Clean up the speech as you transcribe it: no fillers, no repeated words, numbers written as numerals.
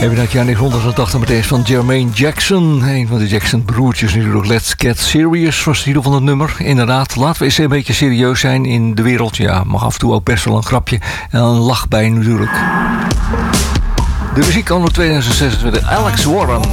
Even uit jaar 1980 met deze van Jermaine Jackson. Een van de Jackson broertjes natuurlijk. Let's Get Serious was de titel van het nummer. Inderdaad, laten we eens een beetje serieus zijn in de wereld. Ja, mag af en toe ook best wel een grapje en een lach bij natuurlijk. De muziek anno 2026, Alex Warren.